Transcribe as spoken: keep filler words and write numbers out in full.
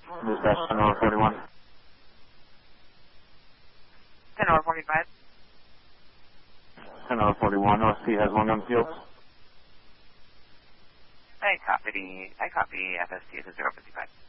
Dispatch ten over forty-one. ten over forty-five. ten over forty-one, O S P has one gun field. I copy, I copy F S T as a zero fifty-five.